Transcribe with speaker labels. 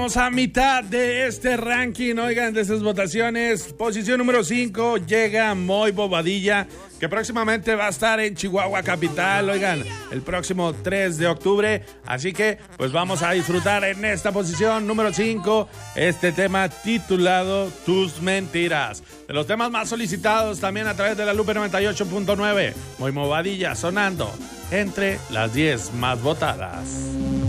Speaker 1: Vamos a mitad de este ranking, oigan, de estas votaciones. Posición número 5 llega Moy Bobadilla, que próximamente va a estar en Chihuahua capital, oigan, el próximo 3 de octubre. Así que, pues vamos a disfrutar en esta posición número 5 este tema titulado Tus Mentiras. De los temas más solicitados también a través de la Lupe 98.9. Moy Bobadilla sonando entre las 10 más votadas.